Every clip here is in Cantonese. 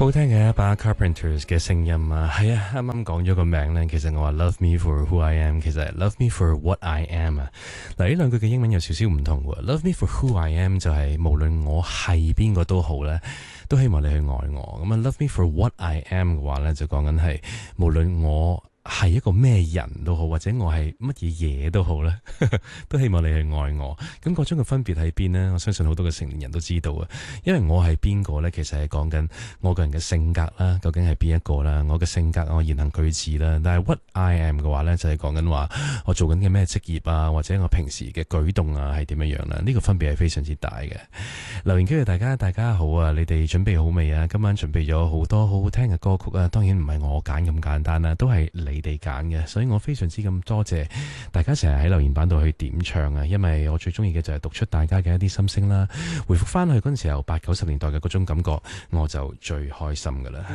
好聽嘅一把 Carpenters 嘅聲音啊，係啊，啱啱講咗個名呢，其實我話 Love Me For Who I Am， 其實係 Love Me For What I Am 啊。嗱，呢兩句嘅英文有少少唔同喎。Love Me For Who I Am 就係無論我係邊個都好呢，都希望你去愛我。咁啊 Love Me For What I Am 嘅話呢，就講緊係無論我係一個咩人都好，或者我係乜嘢嘢都好咧，都希望你去愛我。咁嗰種嘅分別喺邊呢？我相信好多嘅成年人都知道啊。因為我係邊個呢？其實係講緊我個人嘅性格啦，究竟係邊一個啦？我嘅性格，我言行舉止啦。但係 What I Am 嘅話呢，就係講緊話我做緊嘅咩職業啊，或者我平時嘅舉動啊係點樣樣啦？呢個分別係非常之大嘅。留言區嘅大家好啊！你哋準備好未啊？今晚準備咗好多好好聽嘅歌曲啊！當然唔係我揀咁簡單啦，都係你哋揀嘅，所以我非常之咁多謝大家成日喺留言板度去點唱啊！因為我最中意嘅就係讀出大家嘅一啲心聲啦，回覆翻去嗰陣時候80-90年代嘅嗰種感覺，我就最開心噶啦。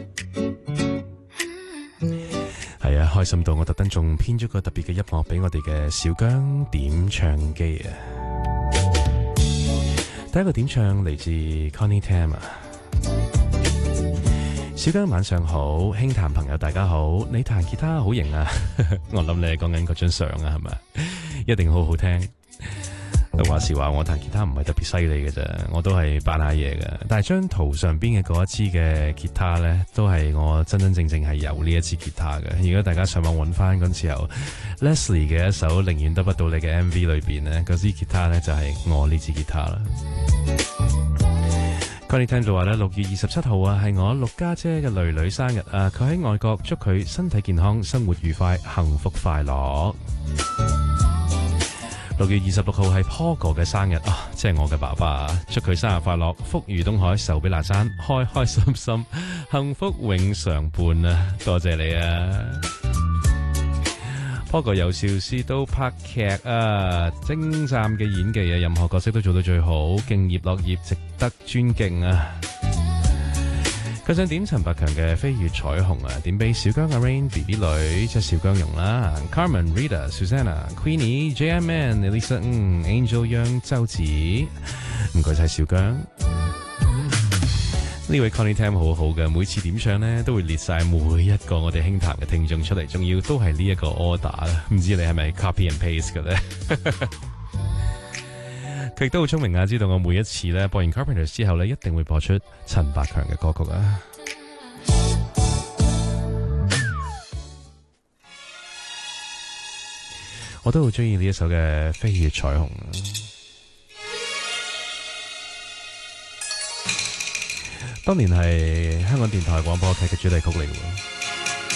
係啊，開心到我特登仲編咗個特別嘅音樂俾我哋嘅小姜點唱機啊！第一個點唱嚟自 Connie Tam 啊！小姜晚上好，輕彈朋友大家好，你彈吉他好型啊！我諗你係講緊嗰張相啊，係咪？一定好好聽。話時話我彈吉他唔係特別犀利嘅啫，我都係扮下嘢嘅。但係張圖上邊嘅嗰一支嘅吉他呢，都係我真真正正係有呢一支吉他嘅。如果大家上網揾翻嗰陣時候 Leslie 嘅一首寧願得不到你嘅 MV 裏邊呢，嗰支吉他呢，就係我呢支吉他啦。Connie 聽到話咧，6月27號啊，係我陸家姐嘅囡囡生日啊！佢喺外國，祝佢身體健康、生活愉快、幸福快樂。6月26號係 Paul 哥嘅生日啊，即係我嘅爸爸，祝佢生日快樂，福如東海，壽比南山，開開心心，幸福永常伴啊！多謝你啊！Paul 哥由邵氏到拍劇啊，精湛嘅演技啊，任何角色都做到最好，敬業樂業，值得尊敬啊！佢想點陳百強嘅《飛越彩虹》啊，點俾小姜阿 Rain、BB 女即係小姜蓉啦 ，Carmen、Rita、Susanna、Queenie、JMN、Elisa、Angel Young、周子，唔該晒小姜。呢位 Connie Tam 好好嘅，每次點唱呢都會列晒每一個我哋輕談嘅聽眾出嚟，仲要都係呢一個 order， 唔知你係咪 copy and paste 嘅咧？佢亦都好聰明啊，知道我每一次咧播完 Carpenters 之後咧，一定會播出陳百強嘅歌曲啊！我都好中意呢一首嘅《飛越彩虹》。當年係香港電台廣播劇嘅主題曲嚟嘅。